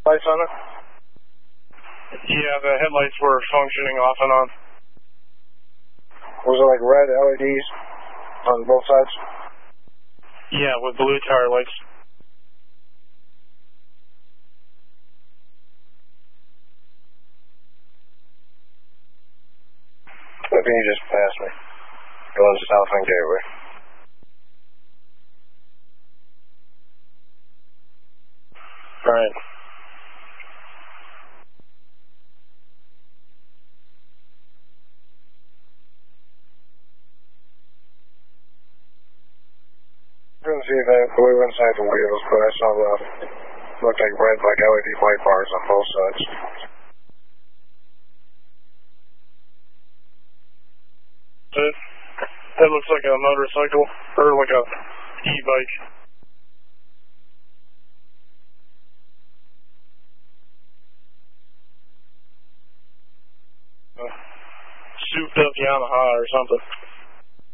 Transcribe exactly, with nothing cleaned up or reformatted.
Lights on it? Yeah, the headlights were functioning off and on. Was it like red L E Ds on both sides? Yeah, with blue tire lights. Maybe you just passed me. Going south on Gateway. Alright. I couldn't see that blue inside the wheels, but I saw the looked like red, like L E D light bars on both sides. It, it looks like a motorcycle, or like a e-bike. Uh, souped up Yamaha or something.